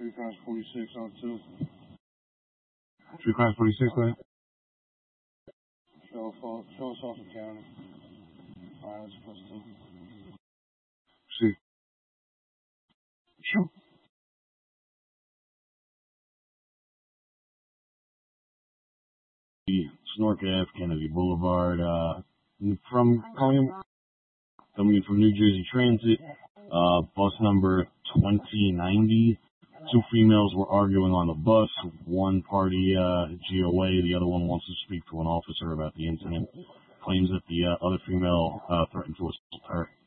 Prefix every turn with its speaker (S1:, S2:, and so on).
S1: 3 cars 46 on 2.
S2: 3 cars 46, go ahead.
S1: Show us off the county. Alright, that's supposed to.
S2: See. Sure. Snork Ave, Kennedy Boulevard, coming in from New Jersey Transit, bus number 2090. 2 females were arguing on the bus. One party, GOA, the other one wants to speak to an officer about the incident. Claims that the other female threatened to assault her.